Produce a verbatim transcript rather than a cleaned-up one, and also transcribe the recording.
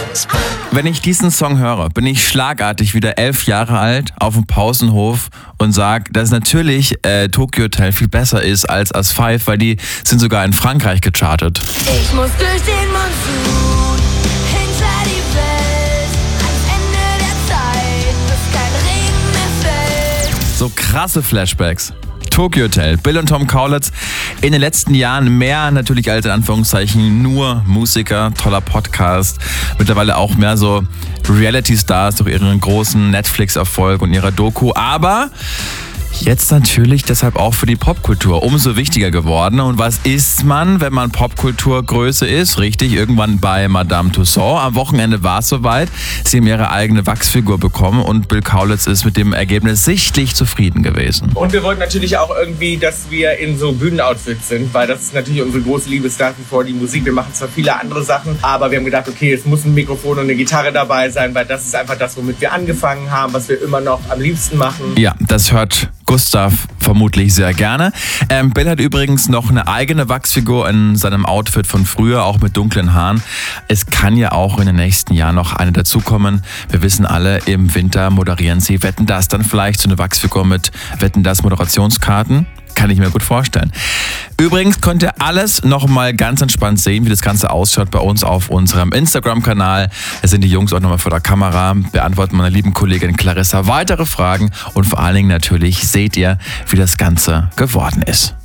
Wenn ich diesen Song höre, bin ich schlagartig wieder elf Jahre alt auf dem Pausenhof und sage, dass natürlich äh, Tokyo Hotel viel besser ist als As Five, weil die sind sogar in Frankreich gechartet. Ich muss durch den Monsun, hinter die Welt, ans Ende der Zeit, bis kein Regen mehr fällt. So krasse Flashbacks. Tokyo Hotel, Bill und Tom Kaulitz, in den letzten Jahren mehr natürlich als in Anführungszeichen nur Musiker, toller Podcast, mittlerweile auch mehr so Reality-Stars durch ihren großen Netflix-Erfolg und ihrer Doku, aber jetzt natürlich deshalb auch für die Popkultur umso wichtiger geworden. Und was ist man, wenn man Popkulturgröße ist? Richtig, irgendwann bei Madame Tussauds. Am Wochenende war es soweit. Sie haben ihre eigene Wachsfigur bekommen und Bill Kaulitz ist mit dem Ergebnis sichtlich zufrieden gewesen. Und wir wollten natürlich auch irgendwie, dass wir in so Bühnenoutfits sind, weil das ist natürlich unsere große Liebe nach wie vor die Musik. Wir machen zwar viele andere Sachen, aber wir haben gedacht, okay, es muss ein Mikrofon und eine Gitarre dabei sein, weil das ist einfach das, womit wir angefangen haben, was wir immer noch am liebsten machen. Ja, das hört Gustav vermutlich sehr gerne. Ähm, Bill hat übrigens noch eine eigene Wachsfigur in seinem Outfit von früher, auch mit dunklen Haaren. Es kann ja auch in den nächsten Jahren noch eine dazukommen. Wir wissen alle, im Winter moderieren sie Wetten, das dann vielleicht so eine Wachsfigur mit Wetten, das Moderationskarten. Kann ich mir gut vorstellen. Übrigens könnt ihr alles nochmal ganz entspannt sehen, wie das Ganze ausschaut bei uns auf unserem Instagram-Kanal. Da sind die Jungs auch nochmal vor der Kamera, beantworten meiner lieben Kollegin Clarissa weitere Fragen und vor allen Dingen natürlich seht ihr, wie das Ganze geworden ist.